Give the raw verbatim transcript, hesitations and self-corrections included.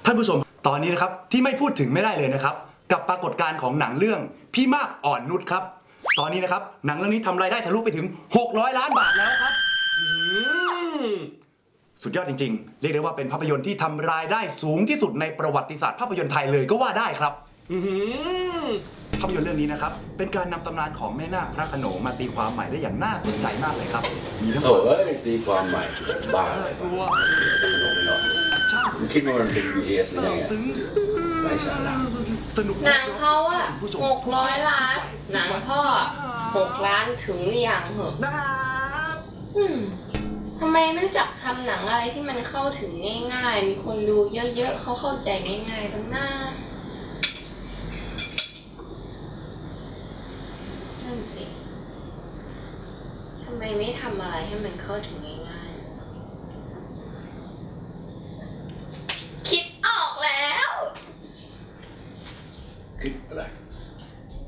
ท่านผู้ชมตอนนี้นะครับที่ไม่พูดถึงไม่ได้เลยนะครับกับปรากฏการณ์ของหนังเรื่องพี่มากอ่อนนุชครับตอนนี้นะครับหนังเรื่องนี้ทำรายได้ทะลุไปถึงหกร้อยล้านบาทแล้วครับสุดยอดจริงๆเรียกได้ว่าเป็นภาพยนตร์ที่ทำรายได้สูงที่สุดในประวัติศาสตร์ภาพยนตร์ไทยเลยก็ว่าได้ครับภาพยนตร์เรื่องนี้นะครับเป็นการนำตำนานของแม่นาคพระโขนงมาตีความใหม่ได้อย่างน่าสนใจมากเลยครับมีทั้งโอ้ยตีความใหม่บ้าเลยมึงคิดว่ามันเป็น บี ที เอส หรือยังไงไร้สาระหนังเขาอะหกร้อยล้านหนังพ่อหกล้านถึงหรือยังเหรออืมทำไมไม่รู้จักทำหนังอะไรที่มันเข้าถึงง่ายๆมีคนดูเยอะๆเขาเข้าใจง่ายๆบ้างหน้านั่นสิทำไมไม่ทำอะไรให้มันเข้าถึงง่ายๆคิดออกแล้วคิดอะไร